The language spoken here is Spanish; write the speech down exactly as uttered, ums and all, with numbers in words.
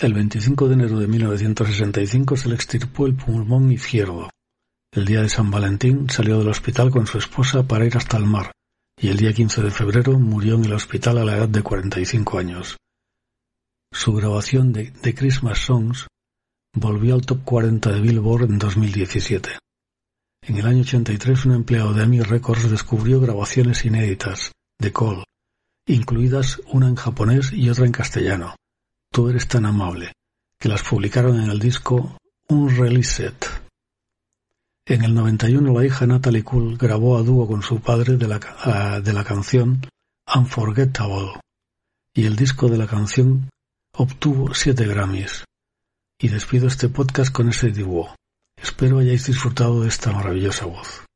El veinticinco de enero de mil novecientos sesenta y cinco se le extirpó el pulmón izquierdo. El día de San Valentín salió del hospital con su esposa para ir hasta el mar, y el día quince de febrero murió en el hospital a la edad de cuarenta y cinco años. Su grabación de The Christmas Songs volvió al top cuarenta de Billboard en dos mil diecisiete. En el año ochenta y tres un empleado de EMI Records descubrió grabaciones inéditas de Cole, incluidas una en japonés y otra en castellano, Tú eres tan amable, que las publicaron en el disco Unreleased. En el noventa y uno la hija Natalie Cole grabó a dúo con su padre de la, de la canción Unforgettable, y el disco de la canción obtuvo siete Grammys. Y despido este podcast con ese dúo. Espero hayáis disfrutado de esta maravillosa voz.